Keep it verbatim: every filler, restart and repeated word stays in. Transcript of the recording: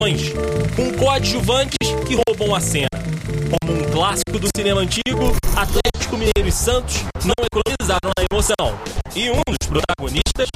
vilões, com coadjuvantes que roubam a cena. Como um clássico do cinema antigo, Atlético Mineiro e Santos não economizaram na emoção. E um dos protagonistas